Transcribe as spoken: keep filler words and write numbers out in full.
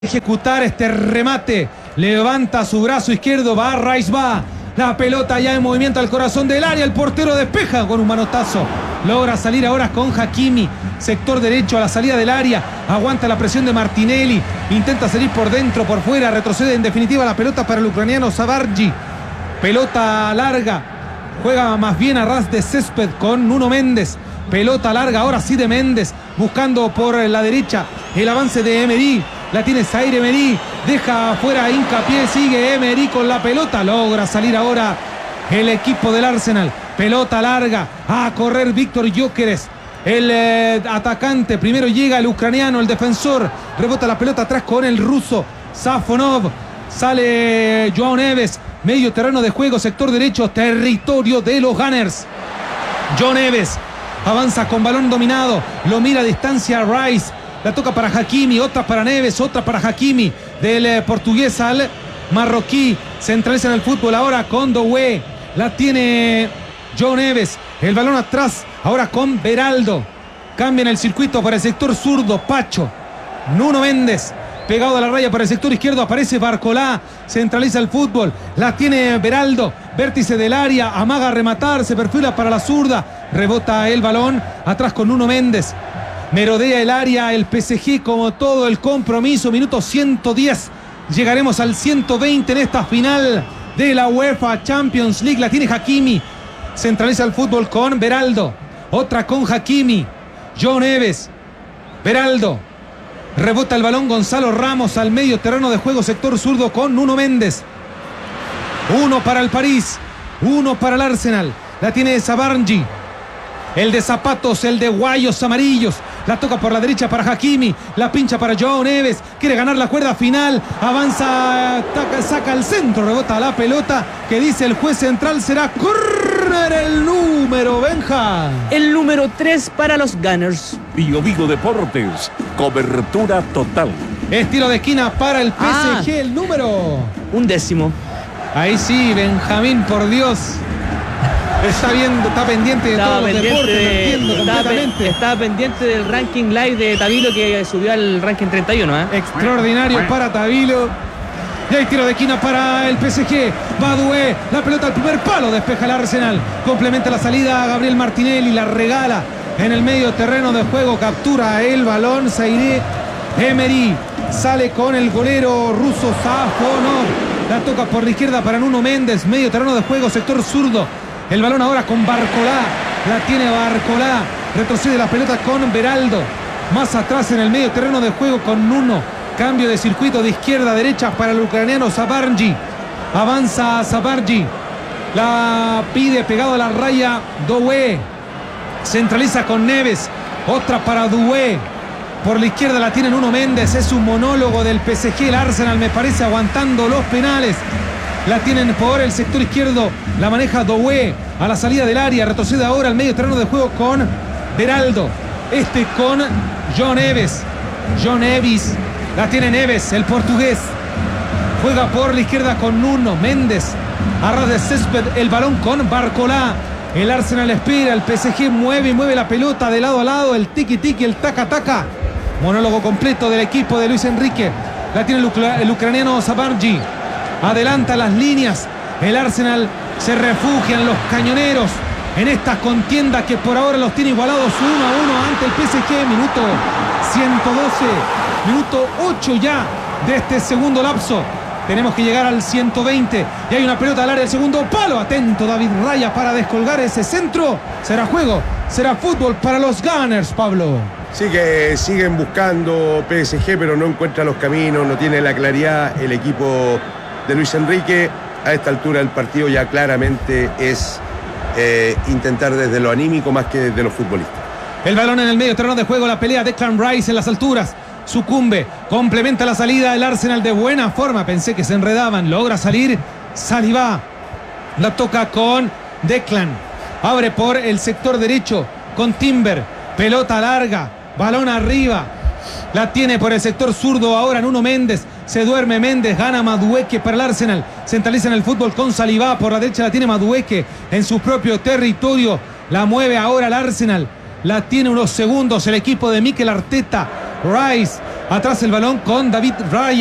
ejecutar este remate, levanta su brazo izquierdo, va, Rice va, la pelota ya en movimiento al corazón del área, el portero despeja con un manotazo, logra salir ahora con Hakimi, sector derecho a la salida del área, aguanta la presión de Martinelli, intenta salir por dentro, por fuera, retrocede en definitiva la pelota para el ucraniano Sabargi, pelota larga, juega más bien a ras de césped con Nuno Méndez, pelota larga ahora sí de Méndez, buscando por la derecha el avance de Emery. La tiene Zaire Emery, deja afuera Hincapié, sigue Emery con la pelota, logra salir ahora el equipo del Arsenal, pelota larga, a correr Víctor Gyökeres, el eh, atacante, primero llega el ucraniano, el defensor, rebota la pelota atrás con el ruso Safonov, sale Joao Neves, medio terreno de juego, sector derecho, territorio de los Gunners. Joao Neves avanza con balón dominado, lo mira a distancia Rice, la toca para Hakimi, otra para Neves, otra para Hakimi, del eh, portugués al marroquí, centraliza en el fútbol ahora con Doué, la tiene Joao Neves, el balón atrás, ahora con Beraldo, cambia en el circuito para el sector zurdo, Pacho, Nuno Méndez, pegado a la raya para el sector izquierdo, aparece Barcolá, centraliza el fútbol, la tiene Beraldo, vértice del área, amaga a rematar, se perfila para la zurda, rebota el balón, atrás con Nuno Méndez, merodea el área, el P S G como todo el compromiso, minuto ciento diez, llegaremos al ciento veinte en esta final de la UEFA Champions League, la tiene Hakimi, centraliza el fútbol con Beraldo, otra con Hakimi, Joao Neves, Beraldo, rebota el balón Gonzalo Ramos al medio terreno de juego, sector zurdo con Nuno Méndez, uno para el París, uno para el Arsenal, la tiene Sabargi, el de zapatos, el de guayos amarillos, la toca por la derecha para Hakimi, la pincha para Joao Neves, quiere ganar la cuerda final, avanza, taca, saca al centro, rebota la pelota, que dice el juez central, será córner el número, Benja. El número tres para los Gunners. Bio Vigo Deportes, cobertura total. Es tiro de esquina para el P S G, Ah. el número. Un décimo. Ahí sí, Benjamín, por Dios. Está viendo, está pendiente de Estaba todos los pendiente, deportes, lo de- entiendo estaba, completamente. pe- estaba pendiente del ranking live de Tabilo que subió al ranking treinta y uno. ¿eh? Extraordinario para Tabilo. Y hay tiro de esquina para el P S G. Va Doué, la pelota al primer palo, despeja el Arsenal. Complementa la salida a Gabriel Martinelli, la regala en el medio terreno de juego. Captura el balón Zaire Emery. Sale con el golero ruso Safonov. La toca por la izquierda para Nuno Méndez. Medio terreno de juego, sector zurdo. El balón ahora con Barcolá. La tiene Barcolá. Retrocede la pelota con Beraldo. Más atrás en el medio terreno de juego con Nuno. Cambio de circuito de izquierda a derecha para el ucraniano Sabargi. Avanza Sabargi. La pide pegado a la raya Doué. Centraliza con Neves. Otra para Doué. Por la izquierda la tiene Nuno Méndez. Es un monólogo del P S G. El Arsenal me parece aguantando los penales. La tienen por el sector izquierdo. La maneja Doué a la salida del área. Retrocede ahora al medio terreno de juego con Beraldo. Este con Joao Neves. Joao Neves. La tiene Neves, el portugués. Juega por la izquierda con Nuno Méndez. A ras de césped el balón con Barcolá. El Arsenal espera. El P S G mueve y mueve la pelota de lado a lado. El tiki tiki, el taca taca. Monólogo completo del equipo de Luis Enrique. La tiene el, ucra- el ucraniano Sabargi. Adelanta las líneas. El Arsenal se refugia en los cañoneros en esta contienda que por ahora los tiene igualados uno a uno ante el P S G. Minuto ciento doce, minuto ocho ya de este segundo lapso. Tenemos que llegar al ciento veinte y hay una pelota al área del segundo palo. Atento David Raya para descolgar ese centro. Será juego, será fútbol para los Gunners, Pablo. Sí, que siguen buscando P S G, pero no encuentra los caminos, no tiene la claridad el equipo de Luis Enrique. A esta altura del partido ya claramente es eh, intentar desde lo anímico más que desde lo futbolístico. El balón en el medio terreno de juego, la pelea de Declan Rice en las alturas. Sucumbe, complementa la salida del Arsenal de buena forma. Pensé que se enredaban, logra salir Saliba. La toca con Declan. Abre por el sector derecho con Timber. Pelota larga, balón arriba. La tiene por el sector zurdo ahora Nuno Méndez. Se duerme Méndez, gana Madueke para el Arsenal. Centraliza en el fútbol con Saliba. Por la derecha la tiene Madueke en su propio territorio. La mueve ahora el Arsenal. La tiene unos segundos el equipo de Mikel Arteta. Rice Atrás el balón con David Raya.